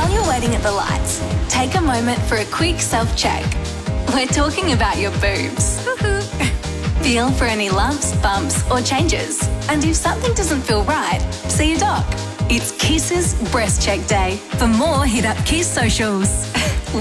While you're waiting at the lights, take a moment for a quick self-check. We're talking about your boobs. Feel for any lumps, bumps or changes. And if something doesn't feel right, see your doc. It's Kiss's Breast Check Day. For more, hit up Kiss socials.